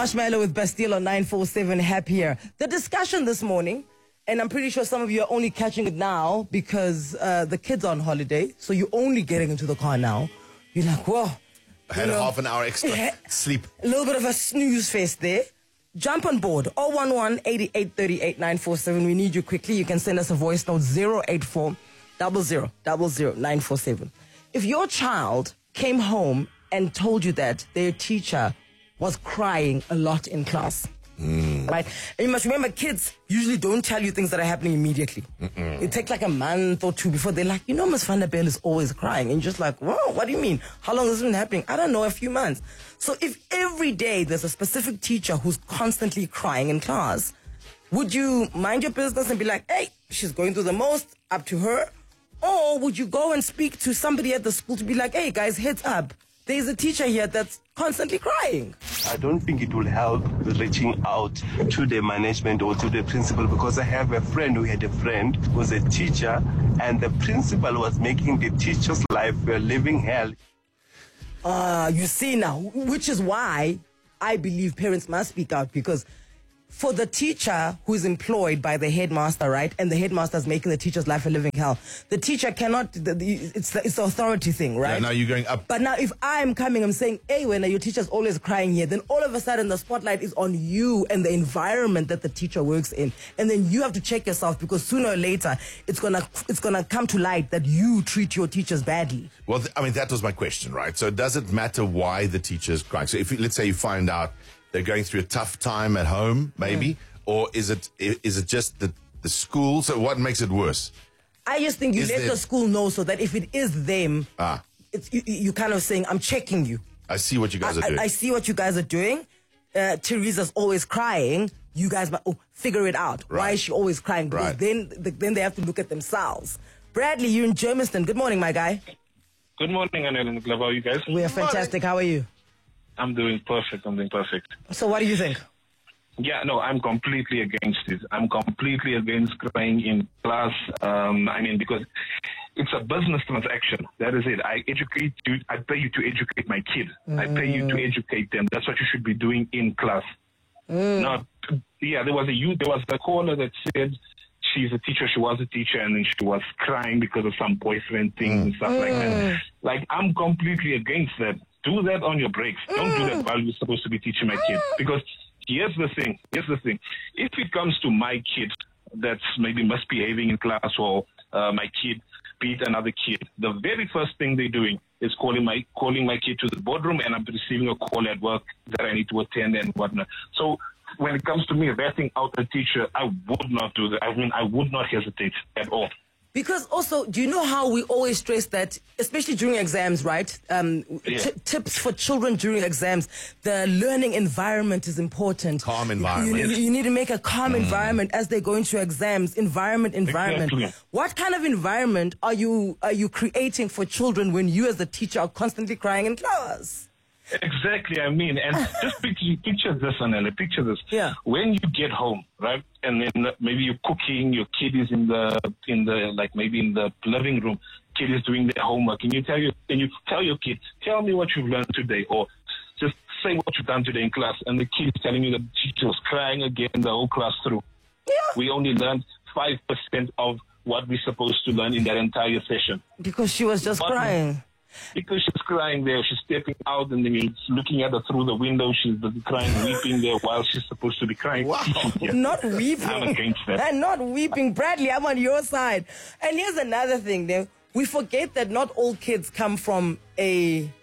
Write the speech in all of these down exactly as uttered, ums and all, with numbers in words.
Marshmallow with Bastille on nine four seven Happier. The discussion this morning, and I'm pretty sure some of you are only catching it now because uh, the kids are on holiday, so you're only getting into the car now. You're like, whoa. I had you a know, half an hour extra sleep. A little bit of a snooze fest there. Jump on board. oh one one, eight eight three eight, nine four seven. We need you quickly. You can send us a voice note zero eight four, zero zero zero zero, nine four seven. If your child came home and told you that their teacher was crying a lot in class, mm. right? And you must remember, kids usually don't tell you things that are happening immediately. Mm-mm. It takes like a month or two before they're like, you know, Miss Van der Bell is always crying. And you're just like, whoa, what do you mean? How long has this been happening? I don't know, a few months. So if every day there's a specific teacher who's constantly crying in class, would you mind your business and be like, hey, she's going through the most, up to her? Or would you go and speak to somebody at the school to be like, hey, guys, heads up. There's a teacher here that's constantly crying. I don't think it will help reaching out to the management or to the principal, because I have a friend who had a friend who was a teacher, and the principal was making the teacher's life a living hell. Ah, uh, you see now, which is why I believe parents must speak out, because for the teacher who is employed by the headmaster, right, and the headmaster is making the teacher's life a living hell, the teacher cannot, the, the, it's, the, it's the authority thing, right? Yeah, now you're going up. But now if I'm coming, I'm saying, hey, when your teacher's always crying here, then all of a sudden the spotlight is on you and the environment that the teacher works in. And then you have to check yourself, because sooner or later, it's gonna, it's gonna come to light that you treat your teachers badly. Well, th- I mean, that was my question, right? So does it matter why the teacher's crying? So if, you, let's say you find out they're going through a tough time at home, maybe, mm. or is it is it just the, the school? So what makes it worse? I just think you is let there... the school know, so that if it is them, ah. it's you, you kind of saying, I'm checking you. I see what you guys I, are doing. I, I see what you guys are doing. Uh, Teresa's always crying. You guys might oh, figure it out. Right. Why is she always crying? Because right. then, the, then they have to look at themselves. Bradley, you're in Germiston. Good morning, my guy. Good morning, Anel and Glava. How are you guys? We are fantastic. How are you? I'm doing perfect. I'm doing perfect. So what do you think? Yeah, no, I'm completely against it. I'm completely against crying in class. Um, I mean, because it's a business transaction. That is it. I educate you. I pay you to educate my kid. Mm. I pay you to educate them. That's what you should be doing in class. Mm. Now, yeah, there was a youth, there was a caller that said she's a teacher. She was a teacher, and then she was crying because of some boyfriend thing mm. and stuff mm. like that. Like, I'm completely against that. Do that on your breaks. Mm. Don't do that while you're supposed to be teaching my kid. Because here's the thing. Here's the thing. If it comes to my kid that's maybe misbehaving in class, or uh, my kid beat another kid, the very first thing they're doing is calling my calling my kid to the boardroom, and I'm receiving a call at work that I need to attend and whatnot. So when it comes to me ratting out a teacher, I would not do that. I mean, I would not hesitate at all. Because also, do you know how we always stress that, especially during exams, right? Um, yeah. t- tips for children during exams, the learning environment is important. Calm environment. You, you, you need to make a calm mm. environment as they go into exams. Environment, environment. Exactly. What kind of environment are you are you creating for children when you as a teacher are constantly crying in class? Exactly, I mean, and just picture, picture this, Anela, picture this. Yeah. When you get home, right, and then maybe you're cooking, your kid is in the, in the, like maybe in the living room, kid is doing their homework, and you tell your, and you tell your kid, tell me what you've learned today, or just say what you've done today in class, and the kid is telling you the teacher was crying again the whole class through. Yeah. We only learned five percent of what we're supposed to learn in that entire session. Because she was just but, crying. Because she's crying there, she's stepping out, and then you're looking at her through the window. She's crying, weeping there while she's supposed to be crying. Wow. Not weeping. I'm against that. And not weeping. Bradley, I'm on your side. And here's another thing, then. We forget that not all kids come from a,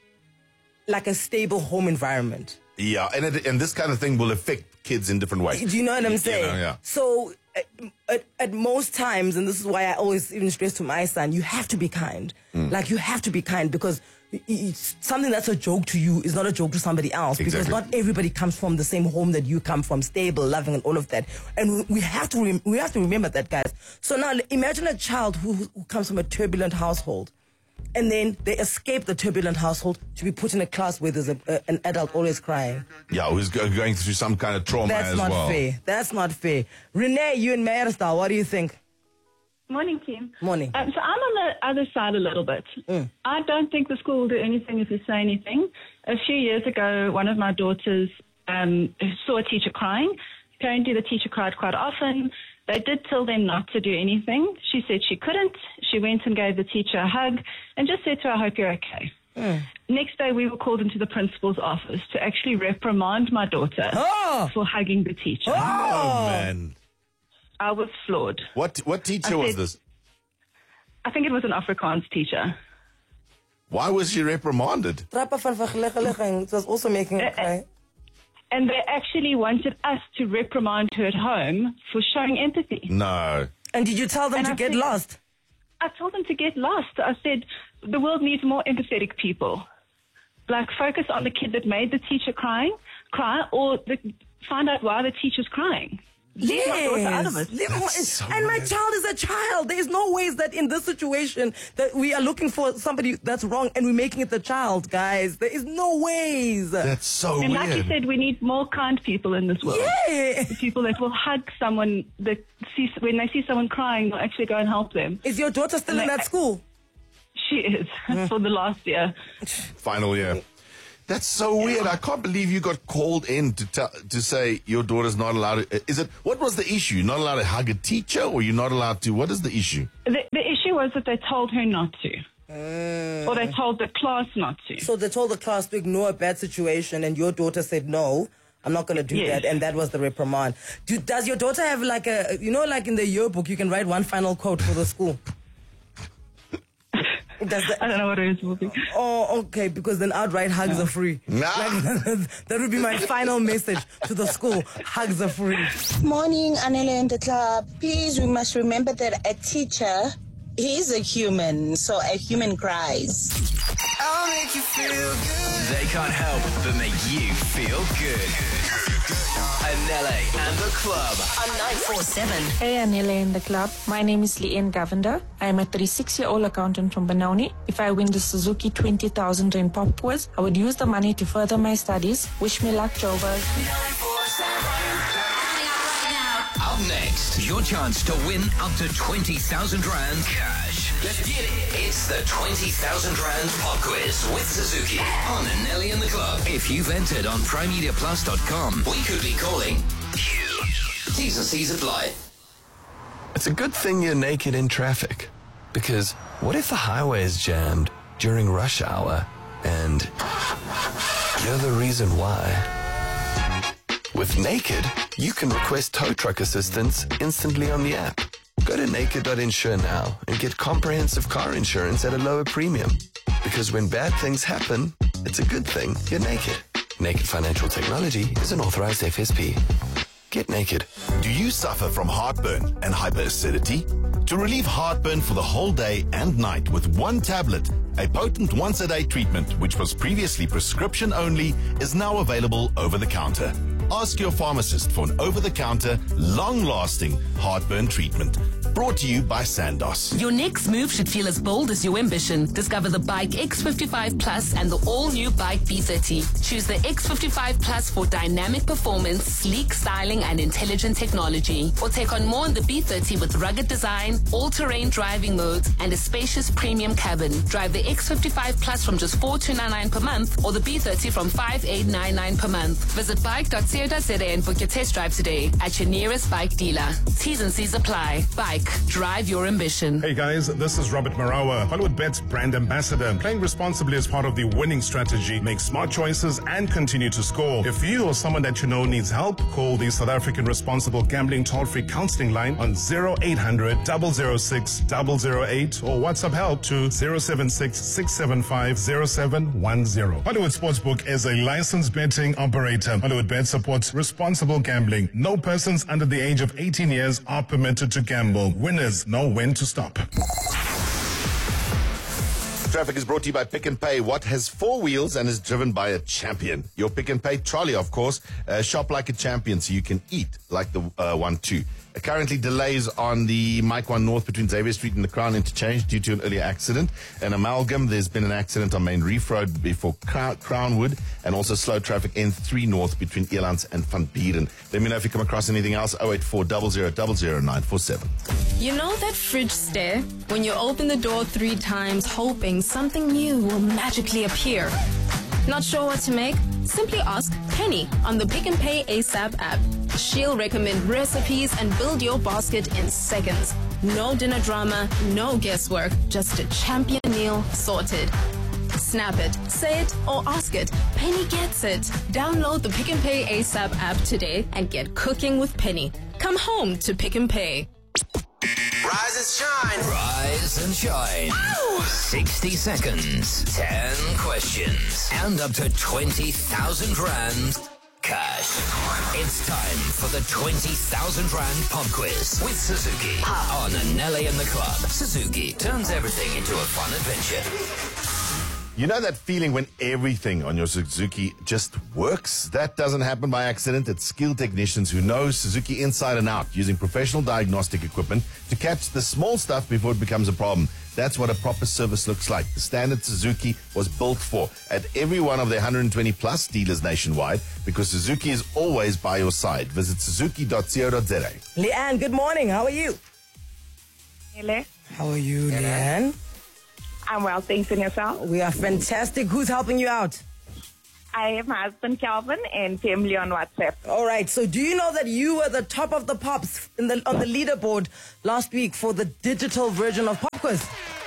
like a stable home environment. Yeah, and it, and this kind of thing will affect kids in different ways. Do you know what I'm saying? You know, yeah. So at, at, at most times, and this is why I always even stress to my son, you have to be kind. Mm. Like, you have to be kind, because it's something that's a joke to you is not a joke to somebody else. Exactly. Because not everybody comes from the same home that you come from, stable, loving, and all of that. And we have to rem- we have to remember that, guys. So now imagine a child who, who comes from a turbulent household, and then they escape the turbulent household to be put in a class where there's a, a, an adult always crying. Yeah, who's go- going through some kind of trauma That's as well. That's not fair. That's not fair. Renee, you in Meyersdal, what do you think? Morning, team. Morning. Um, so I'm on the other side a little bit. Mm. I don't think the school will do anything if you say anything. A few years ago, one of my daughters um, saw a teacher crying. Apparently the teacher cried quite often. They did tell them not to do anything. She said she couldn't. She went and gave the teacher a hug and just said to her, I hope you're okay. Mm. Next day, we were called into the principal's office to actually reprimand my daughter oh. for hugging the teacher. Oh, oh man. I was floored. What what teacher I was said, this? I think it was an Afrikaans teacher. Why was she reprimanded? It was also making her cry. And they actually wanted us to reprimand her at home for showing empathy. No. And did you tell them and to I get said, lost? I told them to get lost. I said, the world needs more empathetic people. Like, focus on the kid that made the teacher crying, cry, or the, find out why the teacher's crying. Leave my daughter out of it. So and my weird. child is a child. There is no ways that in this situation that we are looking for somebody that's wrong and we're making it the child, guys. There is no ways. That's so And weird. like you said, we need more kind people in this world. Yeah. People that will hug someone, that see, when they see someone crying, they'll actually go and help them. Is your daughter still And in they- that school? She is, for the last year. Final year. That's so weird. I can't believe you got called in to tell, to say your daughter's not allowed to. Is it, what was the issue? You're not allowed to hug a teacher, or you're not allowed to? What is the issue? The, the issue was that they told her not to. Uh, or they told the class not to. So they told the class to ignore a bad situation and your daughter said, no, I'm not going to do Yes. that. And that was the reprimand. Do, does your daughter have like a, you know, like in the yearbook, you can write one final quote for the school? Does that, I don't know what it is. Movie. oh, okay, because then I'd write hugs are free. Nah. Like, that would be my final message to the school. Hugs are free. Morning, Anele and the club. Please, we must remember that a teacher is a human, so a human cries. I'll make you feel good. They can't help but make you feel good. Anele and the club on nine four seven. Hey, Anele in the club. My name is Leanne Govender. I am a thirty-six-year-old accountant from Benoni. If I win the Suzuki twenty thousand Rand Pop Quiz, I would use the money to further my studies. Wish me luck, Jovers. Up next, your chance to win up to twenty thousand Rand cash. Let's get it. It's the twenty thousand Rand Pop Quiz with Suzuki on Anele in the club. If you've entered on prime media plus dot com, we could be calling you. T's and C's apply. It's a good thing you're naked in traffic, because what if the highway is jammed during rush hour and you're the reason why? With Naked, you can request tow truck assistance instantly on the app. Go to naked dot insure now and get comprehensive car insurance at a lower premium. Because when bad things happen, it's a good thing you're naked. Naked Financial Technology is an authorized F S P. Get naked. Do you suffer from heartburn and hyperacidity? To relieve heartburn for the whole day and night with one tablet, a potent once-a-day treatment which was previously prescription only is now available over the counter. Ask your pharmacist for an over-the-counter, long-lasting heartburn treatment. Brought to you by Sandoz. Your next move should feel as bold as your ambition. Discover the Bike X fifty-five Plus and the all-new Bike B thirty. Choose the X fifty-five Plus for dynamic performance, sleek styling, and intelligent technology. Or take on more in the B thirty with rugged design, all-terrain driving modes, and a spacious premium cabin. Drive the X fifty-five Plus from just four thousand two hundred ninety-nine per month or the B thirty from five thousand eight hundred ninety-nine per month. Visit bike dot co dot za and book your test drive today at your nearest bike dealer. T's and C's apply. Bike. Drive your ambition. Hey guys, this is Robert Marawa, Hollywood Bet's brand ambassador. Playing responsibly is part of the winning strategy. Make smart choices and continue to score. If you or someone that you know needs help, call the South African Responsible Gambling Toll-Free Counseling Line on zero eight hundred, zero zero six, zero zero eight or WhatsApp help to zero seven six, six seven five, zero seven one zero. Hollywood Sportsbook is a licensed betting operator. Hollywood Bet supports responsible gambling. No persons under the age of eighteen years are permitted to gamble. Winners know when to stop. Traffic is brought to you by Pick and Pay. What has four wheels and is driven by a champion? Your Pick and Pay trolley, of course. Uh, shop like a champion so you can eat like the uh, one too. Uh, currently delays on the Mike one North between Xavier Street and the Crown Interchange due to an earlier accident. An amalgam, there's been an accident on Main Reef Road before Crownwood, and also slow traffic N three North between Elands and Van Buren. Let me know if you come across anything else. oh eight four, zero zero zero zero nine four seven. You know that fridge stare? When you open the door three times hoping something new will magically appear. Not sure what to make? Simply ask Penny on the Pick and Pay ASAP app. She'll recommend recipes and build your basket in seconds. No dinner drama, no guesswork, just a champion meal sorted. Snap it, say it, or ask it. Penny gets it. Download the Pick and Pay ASAP app today and get cooking with Penny. Come home to Pick and Pay. Rise and shine. Rise and shine. Woo! sixty seconds, ten questions, and up to twenty thousand rand cash. It's time for the twenty thousand rand pop quiz with Suzuki on Nelly and the Club. Suzuki turns everything into a fun adventure. You know that feeling when everything on your Suzuki just works? That doesn't happen by accident. It's skilled technicians who know Suzuki inside and out, using professional diagnostic equipment to catch the small stuff before it becomes a problem. That's what a proper service looks like. The standard Suzuki was built for at every one of their one hundred twenty plus dealers nationwide, because Suzuki is always by your side. Visit suzuki dot co dot za. Leanne, good morning. How are you? Hello. How are you, Leanne? I'm well, thanks, and yourself? We are fantastic. Who's helping you out? I have my husband, Calvin, and family on WhatsApp. All right. So do you know that you were the top of the pops in the, on the leaderboard last week for the digital version of Pop Quiz?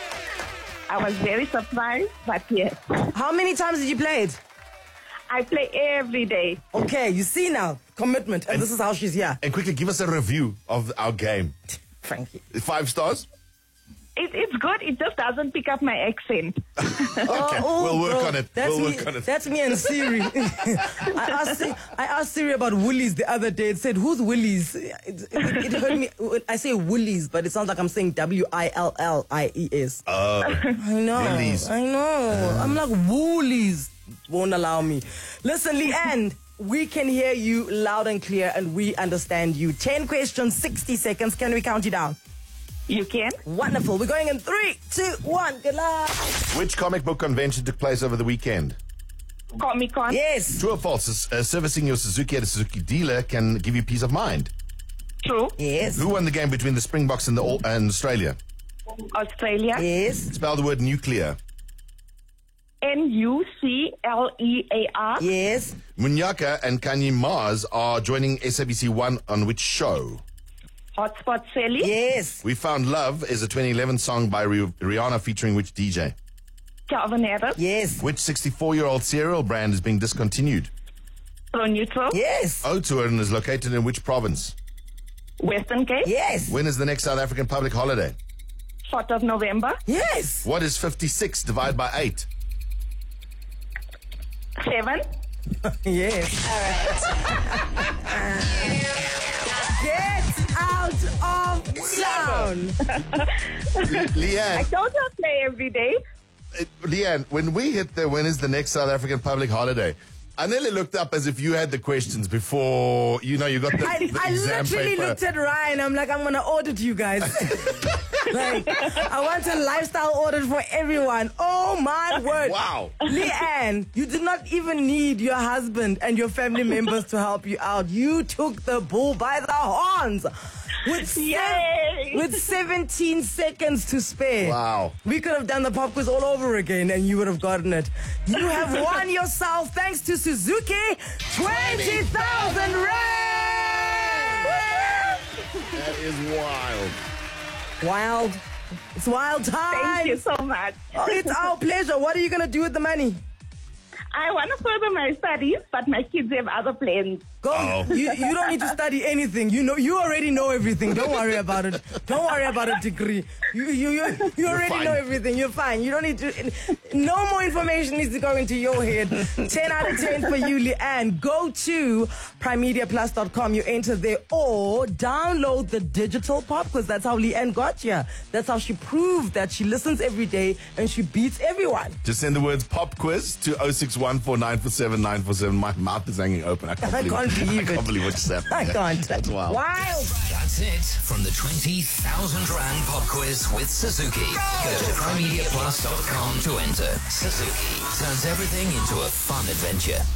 I was very surprised, but yes. How many times did you play it? I play every day. Okay, you see now. Commitment. And, and this is how she's here. And quickly, give us a review of our game. Frankie. Five stars? It, it's good. It just doesn't pick up my accent. Okay, oh, we'll work bro, on it. That's we'll me, work on it. That's me and Siri. I, asked, I asked Siri about Woolies the other day. It said, who's Woolies? It, it, it heard me. I say Woolies, but it sounds like I'm saying W I L L I E S. Oh. I know. Woolies. I know. I'm like, Woolies won't allow me. Listen, Leanne, we can hear you loud and clear, and we understand you. ten questions, sixty seconds. Can we count you down? You can. Wonderful. We're going in three, two, one. Good luck. Which comic book convention took place over the weekend? Comic Con. Yes. True or false? Uh, servicing your Suzuki at a Suzuki dealer can give you peace of mind. True. Yes. Who won the game between the Springboks and, the, and Australia? Australia. Yes. Spell the word nuclear. N U C L E A R. Yes. Munyaka and Kanye Mars are joining S A B C One on which show? Hotspot Sally. Yes. We Found Love is a twenty eleven song by Rihanna featuring which D J? Calvin Harris. Yes. Which sixty-four-year-old cereal brand is being discontinued? Pro Neutral. Yes. Oudtshoorn is located in which province? Western Cape. Yes. When is the next South African public holiday? fourth of November. Yes. What is fifty-six divided by eight? Seven. Yes. All right. Get out of town. Leanne. I don't play every day. Uh, Leanne, when we hit the when is the next South African public holiday, I nearly looked up as if you had the questions before, you know, you got the, I, the I exam literally paper. looked at Ryan. I'm like, I'm going to audit you guys. Like, I want a lifestyle audit for everyone. Oh, my word. Wow. Leanne, you did not even need your husband and your family members to help you out. You took the bull by the horns. With, se- with seventeen seconds to spare. Wow. We could have done the pop quiz all over again and you would have gotten it. You have won yourself, thanks to Suzuki, twenty thousand rand! That is wild. Wild. It's wild time. Thank you so much. Oh, it's our pleasure. What are you going to do with the money? I want to further my studies, but my kids have other plans. Go. Oh. You, you don't need to study anything. You know, you already know everything. Don't worry about it. Don't worry about a degree. You, you, you, you already fine. know everything. You're fine. You don't need to. No more information needs to go into your head. ten out of ten for you, Leanne. Go to prime media plus dot com. You enter there or download the digital pop quiz. That's how Leanne got here. That's how she proved that she listens every day and she beats everyone. Just send the words pop quiz to oh six one four nine four seven nine four seven. My mouth is hanging open. I can't I believe, can't believe I can't it. believe what just happened. I can't. That's wild. Wild. That's it from the twenty thousand rand pop quiz with Suzuki. Go to prime media plus dot com to enter. Suzuki turns everything into a fun adventure.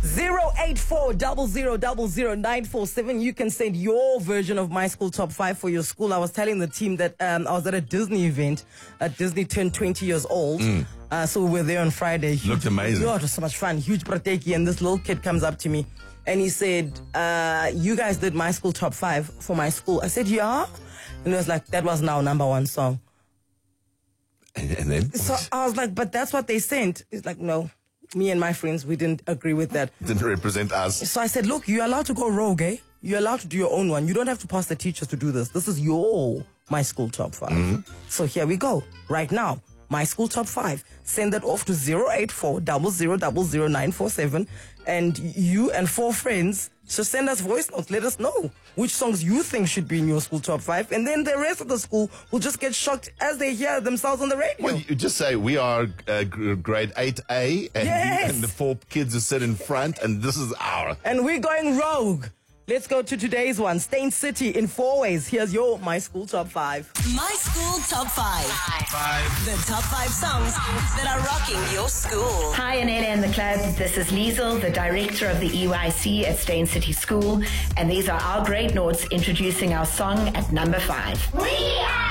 zero eight four zero zero zero zero nine four seven. You can send your version of My School Top five for your school. I was telling the team that um, I was at a Disney event. Uh, Disney turned twenty years old. Mm. Uh, so we were there on Friday. Huge, Looked amazing. Oh, it was so much fun. Huge proteki. And this little kid comes up to me and he said, uh, you guys did My School Top five for my school. I said, yeah. And he was like, that was now number one song. And, and then? So I was like, but that's what they sent. He's like, no. Me and my friends, we didn't agree with that. Didn't represent us. So I said, look, you're allowed to go rogue, eh? You're allowed to do your own one. You don't have to pass the teachers to do this. This is your My School Top five. Mm-hmm. So here we go. Right now, My School Top five. Send that off to zero eight four zero zero zero zero nine four seven. And you and four friends, so send us voice notes. Let us know which songs you think should be in your school top five. And then the rest of the school will just get shocked as they hear themselves on the radio. Well, you just say, we are uh, gr- grade eight A, and, Yes. you, and the four kids who sit in front, and this is our. And we're going rogue. Let's go to today's one. Stain City in four ways. Here's your My School Top five. My School Top five. Five. The top five songs that are rocking your school. Hi, Anela and the club. This is Liesel, the director of the E Y C at Stain City School. And these are our great notes introducing our song at number five. We are